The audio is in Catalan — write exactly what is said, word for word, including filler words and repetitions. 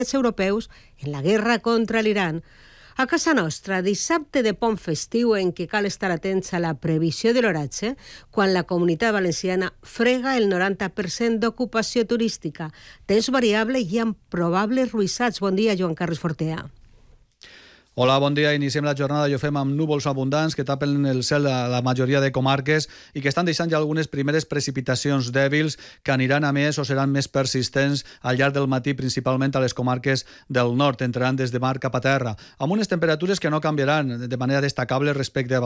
europeus en la guerra contra l'Iran. A casa nostra, dissabte de pont festiu en què cal estar atents a la previsió de l'oratge, quan la Comunitat Valenciana frega el noranta per cent d'ocupació turística. Temps variable i amb probables ruissats. Bon dia, Joan Carles Fortea. Hola, bon dia. Iniciem la jornada i ho fem amb núvols abundants que tapen el cel a la majoria de comarques i que estan deixant ja algunes primeres precipitacions dèbils que aniran a més o seran més persistents al llarg del matí, principalment a les comarques del nord. Entraran des de mar cap a terra, amb unes temperatures que no canviaran de manera destacable respecte a